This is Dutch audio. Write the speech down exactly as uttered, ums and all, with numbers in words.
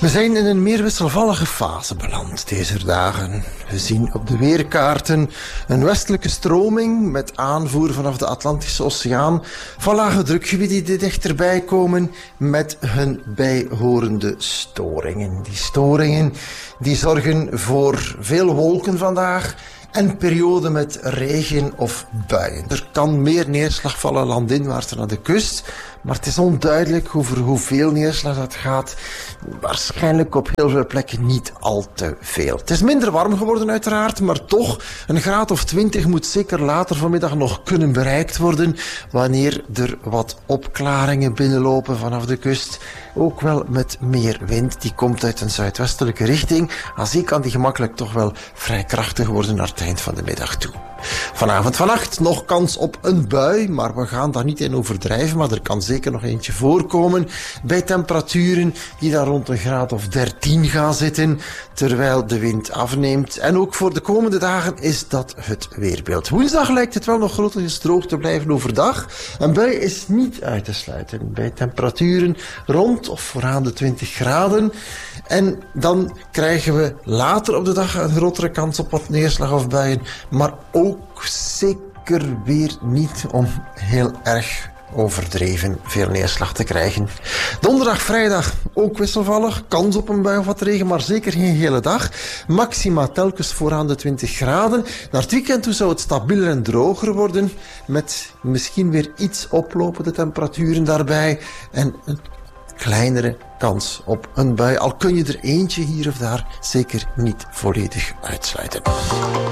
We zijn in een meer wisselvallige fase beland deze dagen. We zien op de weerkaarten een westelijke stroming met aanvoer vanaf de Atlantische Oceaan van lage drukgebieden die dichterbij komen met hun bijhorende storingen. Die storingen die zorgen voor veel wolken vandaag en perioden met regen of buien. Er kan meer neerslag vallen landinwaarts naar de kust, maar het is onduidelijk over hoeveel neerslag dat gaat. Waarschijnlijk op heel veel plekken niet al te veel. Het is minder warm geworden uiteraard, maar toch een graad of twintig moet zeker later vanmiddag nog kunnen bereikt worden wanneer er wat opklaringen binnenlopen vanaf de kust. Ook wel met meer wind, die komt uit een zuidwestelijke richting. Aan zee kan die gemakkelijk toch wel vrij krachtig worden naar het eind van de middag toe. Vanavond, vannacht nog kans op een bui, maar we gaan daar niet in overdrijven, maar er kan zeker nog eentje voorkomen bij temperaturen die daar rond een graad of dertien gaan zitten, terwijl de wind afneemt. En ook voor de komende dagen is dat het weerbeeld. Woensdag lijkt het wel nog grotendeels droog te blijven overdag. Een bui is niet uit te sluiten bij temperaturen rond of vooraan de twintig graden. En dan krijgen we later op de dag een grotere kans op wat neerslag of buien, maar ook zeker weer niet om heel erg overdreven veel neerslag te krijgen. Donderdag, vrijdag ook wisselvallig, kans op een bui of wat regen, maar zeker geen hele dag. Maxima telkens vooraan de twintig graden. Naar het weekend toe zou het stabieler en droger worden, met misschien weer iets oplopende temperaturen daarbij en een kleinere kans op een bui. Al kun je er eentje hier of daar zeker niet volledig uitsluiten.